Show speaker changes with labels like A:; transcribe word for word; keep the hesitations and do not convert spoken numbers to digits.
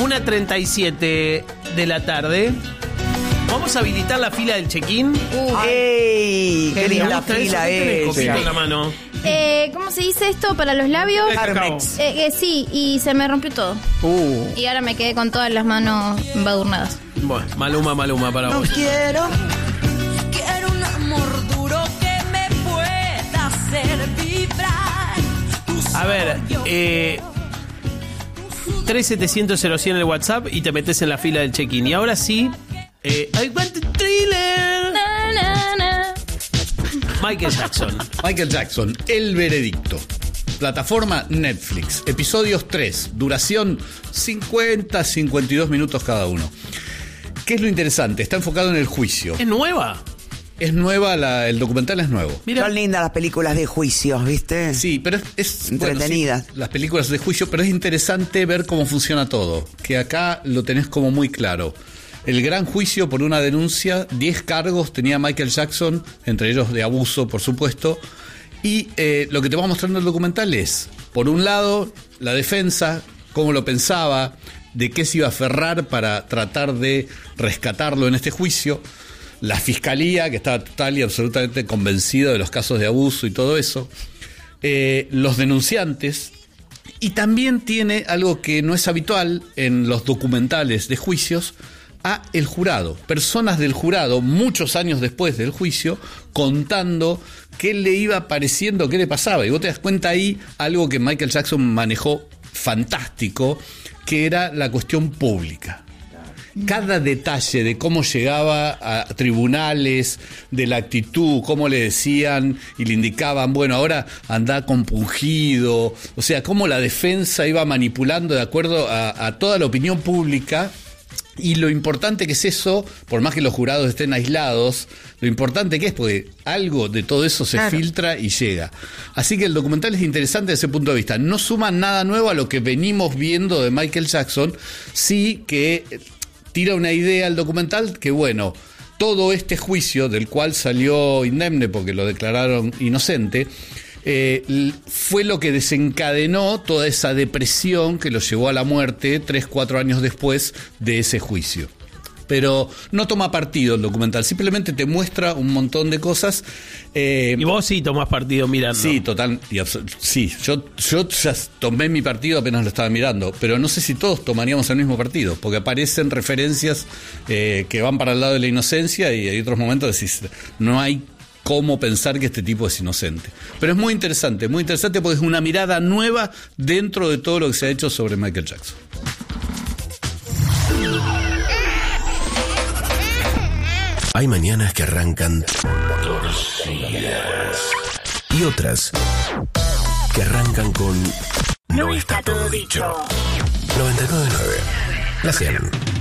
A: una treinta y siete de la tarde. Vamos a habilitar la fila del check-in.
B: Uh, ¡Ey! ¡Qué linda fila es!
A: Copito en la mano.
C: Eh, ¿Cómo se dice esto para los labios?
B: Carmex.
C: Eh, eh, sí, y se me rompió todo.
B: Uh.
C: Y ahora me quedé con todas las manos embadurnadas.
A: Bueno, Maluma, Maluma para
B: No
A: vos.
B: quiero.
D: Quiero un amor duro que me pueda hacer vibrar.
A: A ver, eh... tres setecientos cero cien en el WhatsApp y te metes en la fila del check-in. Y ahora sí, eh, I want the thriller.
C: Na, na, na.
A: Michael Jackson.
E: Michael Jackson, El Veredicto. Plataforma Netflix. Episodios tres. Duración cincuenta a cincuenta y dos minutos cada uno. ¿Qué es lo interesante? Está enfocado en el juicio.
A: ¿Es nueva?
E: Es nueva, la, el documental es nuevo.
A: Mira,
B: Son lindas las películas de juicios, ¿viste?
E: Sí, pero es... es
B: Entretenidas.
E: bueno, sí, las películas de juicio, pero es interesante ver cómo funciona todo. Que acá lo tenés como muy claro. El gran juicio por una denuncia, diez cargos tenía Michael Jackson, entre ellos de abuso, por supuesto. Y eh, lo que te va mostrando el documental es, por un lado, la defensa, cómo lo pensaba, de qué se iba a aferrar para tratar de rescatarlo en este juicio. La fiscalía, que estaba total y absolutamente convencida de los casos de abuso y todo eso. Eh, los denunciantes. Y también tiene algo que no es habitual en los documentales de juicios, a el jurado. Personas del jurado, muchos años después del juicio, contando qué le iba pareciendo, qué le pasaba. Y vos te das cuenta ahí algo que Michael Jackson manejó fantástico, que era la cuestión pública. Cada detalle de cómo llegaba a tribunales, de la actitud, cómo le decían y le indicaban, bueno, ahora anda compungido, o sea, cómo la defensa iba manipulando de acuerdo a, a toda la opinión pública. Y lo importante que es eso, por más que los jurados estén aislados, lo importante que es, porque algo de todo eso se
B: Claro.
E: filtra y llega. Así que el documental es interesante desde ese punto de vista. No suma nada nuevo a lo que venimos viendo de Michael Jackson, sí que tira una idea al documental que, bueno, todo este juicio del cual salió indemne porque lo declararon inocente, eh, fue lo que desencadenó toda esa depresión que lo llevó a la muerte tres, cuatro años después de ese juicio. Pero no toma partido el documental, simplemente te muestra un montón de cosas. Eh,
A: y vos sí tomás partido mirando.
E: Sí, total. Y abs- sí, yo, yo ya tomé mi partido apenas lo estaba mirando, pero no sé si todos tomaríamos el mismo partido, porque aparecen referencias eh, que van para el lado de la inocencia y hay otros momentos que decís, no hay cómo pensar que este tipo es inocente. Pero es muy interesante, muy interesante porque es una mirada nueva dentro de todo lo que se ha hecho sobre Michael Jackson.
F: Hay mañanas que arrancan torcidas y otras que arrancan con No está todo dicho. noventa y nueve punto nueve. La cien.